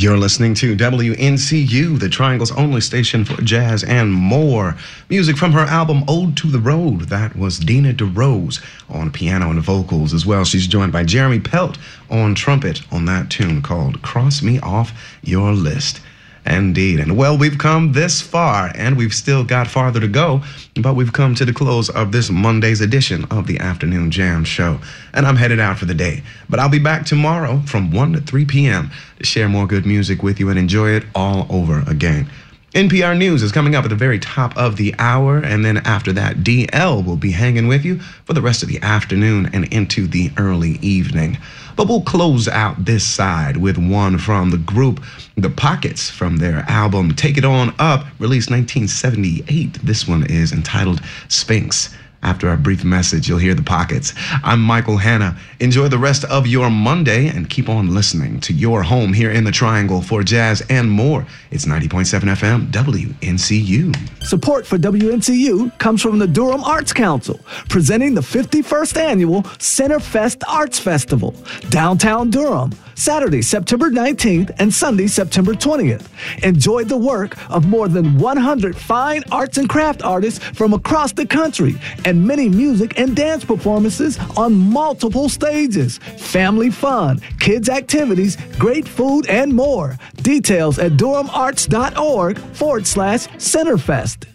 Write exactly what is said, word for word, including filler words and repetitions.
You're listening to W N C U, the Triangle's only station for jazz and more. Music from her album Ode to the Road. That was Dina DeRose on piano and vocals as well. She's joined by Jeremy Pelt on trumpet on that tune called Cross Me Off Your List. Indeed. And well, we've come this far, and we've still got farther to go, but we've come to the close of this Monday's edition of the Afternoon Jam Show, and I'm headed out for the day. But I'll be back tomorrow from one to three p.m. to share more good music with you and enjoy it all over again. N P R News is coming up at the very top of the hour, and then after that, D L will be hanging with you for the rest of the afternoon and into the early evening. But we'll close out this side with one from the group The Pockets from their album Take It On Up, released nineteen seventy-eight. This one is entitled Sphinx. After our brief message, you'll hear The Pockets. I'm Michael Hanna. Enjoy the rest of your Monday and keep on listening to your home here in the Triangle for jazz and more. It's ninety point seven F M, W N C U. Support for W N C U comes from the Durham Arts Council, presenting the fifty-first Annual Centerfest Arts Festival, downtown Durham, Saturday, September nineteenth and Sunday, September twentieth. Enjoy the work of more than one hundred fine arts and craft artists from across the country and many music and dance performances on multiple stages. Family fun, kids activities, great food, and more. Details at durhamarts.org forward slash Centerfest.